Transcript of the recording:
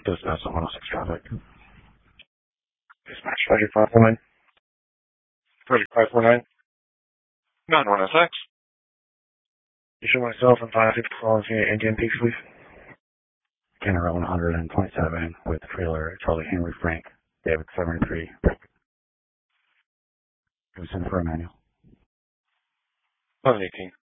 Dispatch 106 traffic. Dispatch 3549. 3549. 9106. You show myself and 550 calling via Indian Peaks, please. Kenner 127 with trailer Charlie Henry Frank, David 73. It was in for a manual. 1118.